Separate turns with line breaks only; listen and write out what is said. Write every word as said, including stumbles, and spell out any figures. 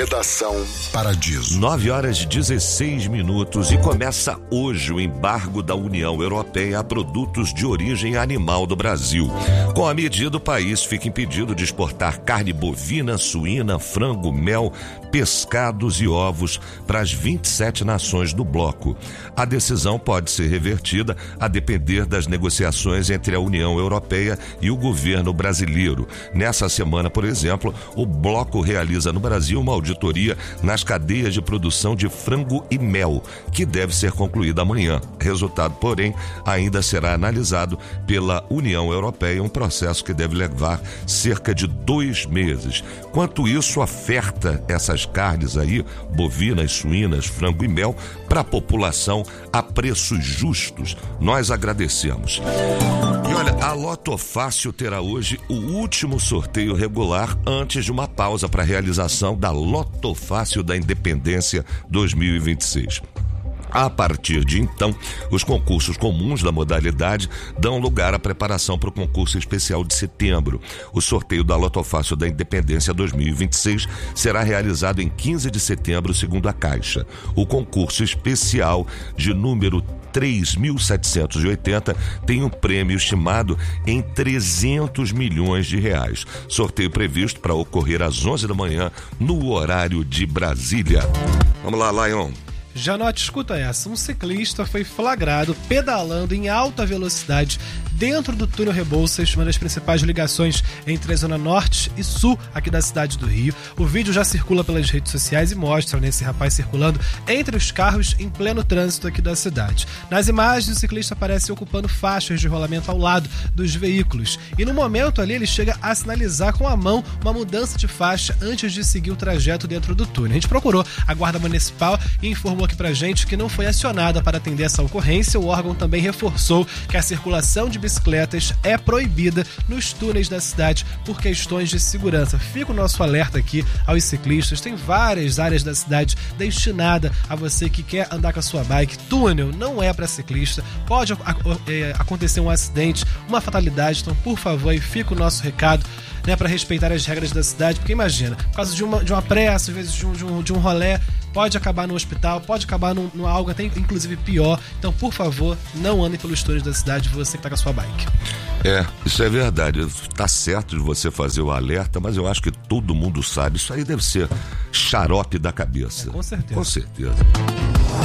Redação Paradiso.
nove horas e dezesseis minutos e começa hoje o embargo da União Europeia a produtos de origem animal do Brasil. Com a medida, o país fica impedido de exportar carne bovina, suína, frango, mel, pescados e ovos para as vinte e sete nações do bloco. A decisão pode ser revertida a depender das negociações entre a União Europeia e o governo brasileiro. Nessa semana, por exemplo, o bloco realiza no Brasil uma auditoria nas cadeias de produção de frango e mel, que deve ser concluída amanhã. Resultado, porém, ainda será analisado pela União Europeia, um processo que deve levar cerca de dois meses. Quanto isso afeta essas carnes aí, bovinas, suínas, frango e mel, para a população a preços justos, nós agradecemos. E olha, a Loto Fácil terá hoje o último sorteio regular antes de uma pausa para a realização da Loto Fácil da Independência dois mil e vinte e seis. A partir de então, os concursos comuns da modalidade dão lugar à preparação para o concurso especial de setembro. O sorteio da Loto Fácil da Independência dois mil e vinte e seis será realizado em quinze de setembro, segundo a Caixa. O concurso especial de número três mil setecentos e oitenta tem um prêmio estimado em trezentos milhões de reais. Sorteio previsto para ocorrer às onze da manhã, no horário de Brasília. Vamos lá, Lion.
Janote, escuta essa. Um ciclista foi flagrado pedalando em alta velocidade dentro do túnel Rebouças, uma das principais ligações entre a zona norte e sul aqui da cidade do Rio. O vídeo já circula pelas redes sociais e mostra né, esse rapaz circulando entre os carros em pleno trânsito aqui da cidade. Nas imagens, o ciclista aparece ocupando faixas de rolamento ao lado dos veículos. E no momento ali, ele chega a sinalizar com a mão uma mudança de faixa antes de seguir o trajeto dentro do túnel. A gente procurou a Guarda Municipal e informou aqui pra gente que não foi acionada para atender essa ocorrência. O órgão também reforçou que a circulação de bicicletas é proibida nos túneis da cidade por questões de segurança. Fica o nosso alerta aqui aos ciclistas. Tem várias áreas da cidade destinadas a você que quer andar com a sua bike. Túnel não é para ciclista. Pode é, acontecer um acidente, uma fatalidade. Então, por favor, aí fica o nosso recado, né, para respeitar as regras da cidade. Porque imagina, por causa de uma, de uma pressa, às vezes de um, de um, de um rolê, pode acabar no hospital, pode acabar num, num algo até inclusive pior. Então, por favor, não andem pelos túneis da cidade, você que tá com a sua bike.
É, isso é verdade. Tá certo de você fazer o alerta, mas eu acho que todo mundo sabe. Isso aí deve ser xarope da cabeça.
É, com certeza.
Com certeza.